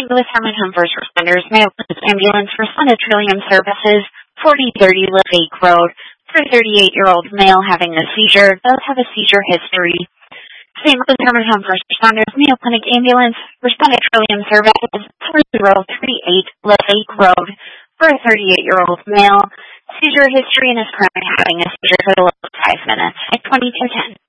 St. Louis Harmon First Responders, Mayo Clinic Ambulance, responded to Trillium Services, 4030 Lake Road, for a 38-year-old male having a seizure, does have a seizure history. St. Louis Harmon First Responders, Mayo Clinic Ambulance, responded to Trillium Services, 4038 Lake Road, for a 38-year-old male, seizure history, and is currently having a seizure for the last 5 minutes, at 2210.